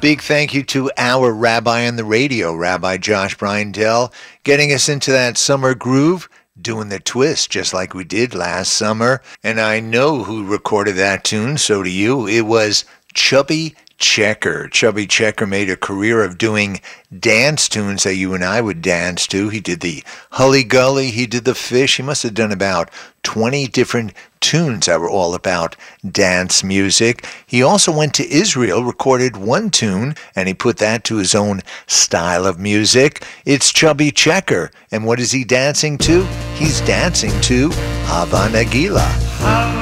Big thank you to our rabbi on the radio, Rabbi Josh Bryndell, getting us into that summer groove, doing the twist just like we did last summer. And I know who recorded that tune, so do you. It was Chubby Checker. Chubby Checker made a career of doing dance tunes that you and I would dance to. He did the Hully Gully, he did the Fish. He must have done about 20 different tunes that were all about dance music. He also went to Israel, recorded one tune, and he put that to his own style of music. It's Chubby Checker. And what is he dancing to? He's dancing to Hava Nagila.